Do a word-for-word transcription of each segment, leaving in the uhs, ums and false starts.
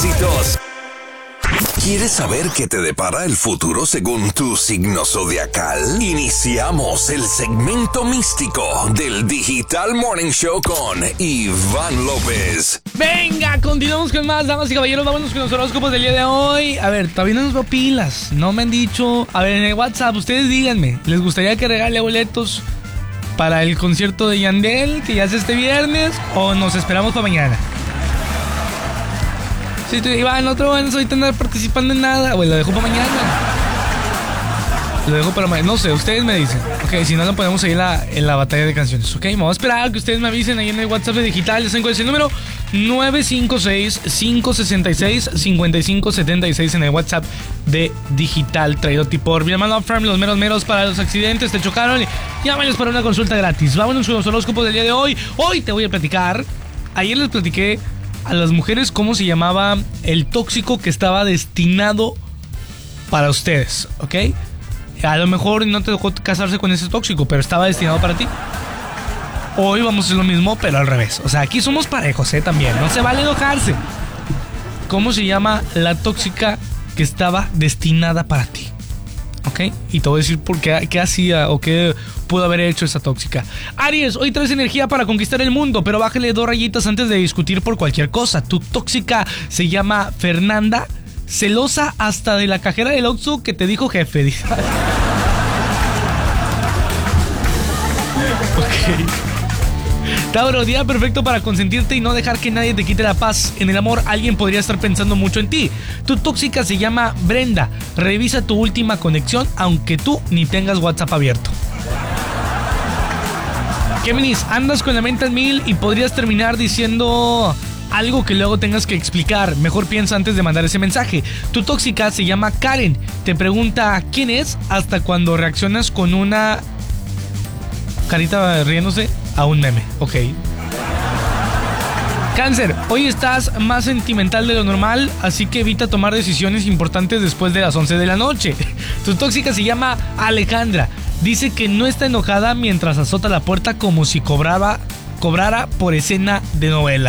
éxitos. ¿Quieres saber qué te depara el futuro según tu signo zodiacal? Iniciamos el segmento místico del Digital Morning Show con Iván López. Venga, continuamos con más, damas y caballeros. Vámonos con los horóscopos del día de hoy. A ver, todavía no nos veo pilas. No me han dicho. A ver, en el WhatsApp, ustedes díganme. ¿Les gustaría que regale boletos para el concierto de Yandel, que ya es este viernes, o nos esperamos para mañana? Si te Iván, otro van a ahorita andar participando en nada, güey, lo dejo para mañana. Lo dejo para mañana. No sé, ustedes me dicen. Ok, si no lo ponemos ahí en la, en la batalla de canciones. Ok, me voy a esperar a que ustedes me avisen ahí en el WhatsApp de Digital. Ya saben cuál es el número: nueve cinco seis, cinco seis seis, cinco cinco siete seis en el WhatsApp de Digital. Traído tipo por mi hermano Farm, los meros meros para los accidentes. Te chocaron y llámales para una consulta gratis. Vámonos con los horóscopos del día de hoy. Hoy te voy a platicar. Ayer les platiqué a las mujeres cómo se llamaba el tóxico que estaba destinado para ustedes, ¿ok? A lo mejor no te dejó casarse con ese tóxico, pero estaba destinado para ti. Hoy vamos a hacer lo mismo, pero al revés. O sea, aquí somos parejos, ¿eh? También, no se vale enojarse. ¿Cómo se llama la tóxica que estaba destinada para ti? ¿Ok? Y te voy a decir por qué, qué hacía o qué pudo haber hecho esa tóxica. Aries, hoy traes energía para conquistar el mundo, pero bájale dos rayitas antes de discutir por cualquier cosa. Tu tóxica se llama Fernanda, celosa hasta de la cajera del Oxxo que te dijo jefe. Dice. Ok. Tauro, día perfecto para consentirte y no dejar que nadie te quite la paz. En el amor, alguien podría estar pensando mucho en ti. Tu tóxica se llama Brenda. Revisa tu última conexión, aunque tú ni tengas WhatsApp abierto. Géminis, andas con la mente en mil y podrías terminar diciendo algo que luego tengas que explicar. Mejor piensa antes de mandar ese mensaje. Tu tóxica se llama Karen. Te pregunta quién es hasta cuando reaccionas con una carita riéndose a un meme. Ok. Cáncer, hoy estás más sentimental de lo normal, así que evita tomar decisiones importantes después de las once de la noche. Tu tóxica se llama Alejandra. Dice que no está enojada mientras azota la puerta como si cobraba, cobrara por escena de novela.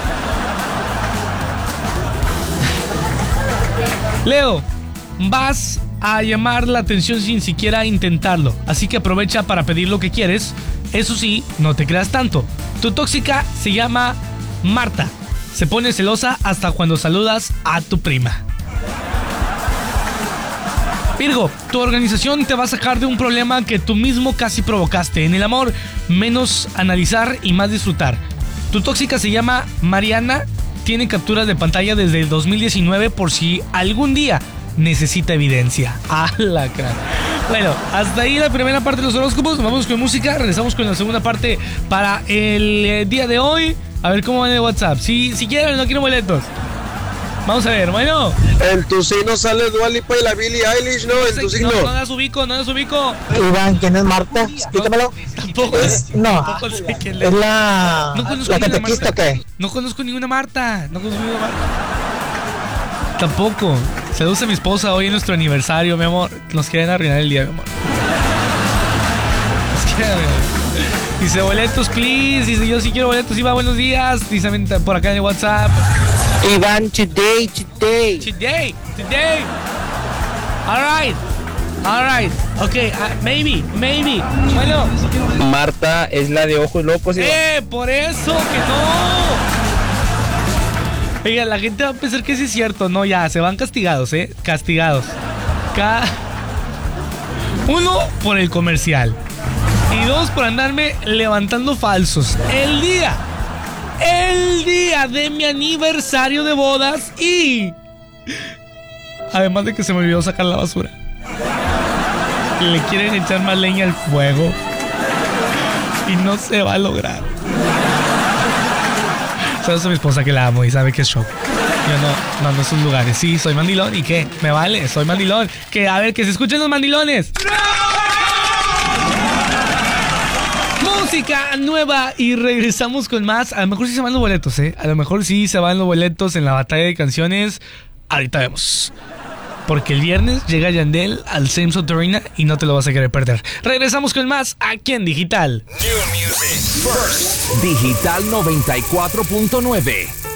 Leo, vas a llamar la atención sin siquiera intentarlo, así que aprovecha para pedir lo que quieres. Eso sí, no te creas tanto. Tu tóxica se llama Marta. Se pone celosa hasta cuando saludas a tu prima. Virgo, tu organización te va a sacar de un problema que tú mismo casi provocaste. En el amor, menos analizar y más disfrutar. Tu tóxica se llama Mariana. Tiene capturas de pantalla desde el dos mil diecinueve por si algún día necesita evidencia. ¡Ah, la cara! Bueno, hasta ahí la primera parte de los horóscopos. Vamos con música. Regresamos con la segunda parte para el eh, día de hoy. A ver cómo va en el WhatsApp. Si, si quieren, no quiero boletos. Vamos a ver, bueno. En tu signo sale Dua Lipa y la Billie Eilish, ¿no? En tu signo. No, no las ubico, no las ubico. Iván, ¿quién es Marta? Explícamelo. Tampoco. Es, no, tampoco sé quién es la... No conozco ¿La ninguna catequista Marta. qué? No conozco ninguna Marta. No conozco ninguna Marta. Tampoco. Saludos a mi esposa hoy en nuestro aniversario, mi amor. Nos quieren arruinar el día, mi amor. Nos quieren arruinar. Dice boletos, please. Dice yo sí quiero boletos. Iba, buenos días. Dice por acá en el WhatsApp. Iván, today, today. Today, today. All right. All right. Okay, uh, maybe, maybe. Bueno. Marta es la de ojos locos. Eh, por eso que no. Oiga, la gente va a pensar que sí es cierto. No, ya, se van castigados, ¿eh? Castigados. Ca... Uno, por el comercial. Y dos, por andarme levantando falsos. El día, el día de mi aniversario de bodas y... además de que se me olvidó sacar la basura. Le quieren echar más leña al fuego. Y no se va a lograr. Sabes a mi esposa que la amo y sabe que es show. Yo no, no ando a esos lugares. Sí, soy mandilón. ¿Y qué? Me vale, soy mandilón. Que a ver, que se escuchen los mandilones. Música nueva y regresamos con más. A lo mejor sí se van los boletos, ¿eh? A lo mejor sí se van los boletos en la batalla de canciones. Ahorita vemos. Porque el viernes llega Yandel al Samsung Arena y no te lo vas a querer perder. Regresamos con más aquí en Digital. New Music First. Digital noventa y cuatro punto nueve.